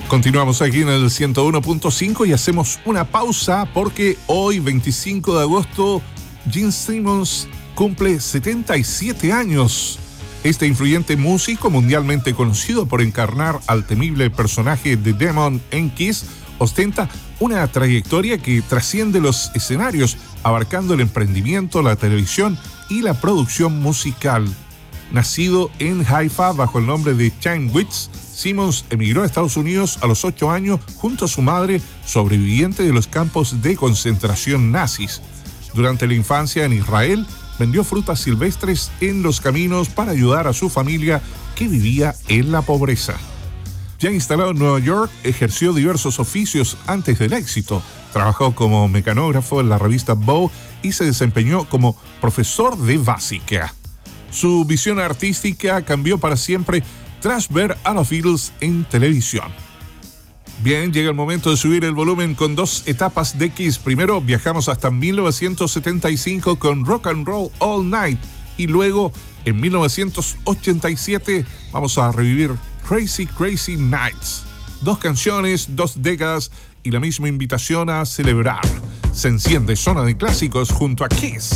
Continuamos aquí en el 101.5 y hacemos una pausa porque hoy, 25 de agosto, Gene Simmons cumple 77 años. Este influyente músico, mundialmente conocido por encarnar al temible personaje de Demon en Kiss, ostenta una trayectoria que trasciende los escenarios, abarcando el emprendimiento, la televisión y la producción musical. Nacido en Haifa bajo el nombre de Chaim Weitz, Simmons emigró a Estados Unidos a los 8 años junto a su madre, sobreviviente de los campos de concentración nazis. Durante la infancia en Israel, vendió frutas silvestres en los caminos para ayudar a su familia que vivía en la pobreza. Ya instalado en Nueva York, ejerció diversos oficios antes del éxito. Trabajó como mecanógrafo en la revista Vogue y se desempeñó como profesor de básica. Su visión artística cambió para siempre tras ver a los Beatles en televisión. Bien, llega el momento de subir el volumen con dos etapas de Kiss. Primero viajamos hasta 1975 con Rock and Roll All Night y luego en 1987 vamos a revivir Crazy Crazy Nights. 2 canciones, 2 décadas y la misma invitación a celebrar. Se enciende Zona de Clásicos junto a Kiss.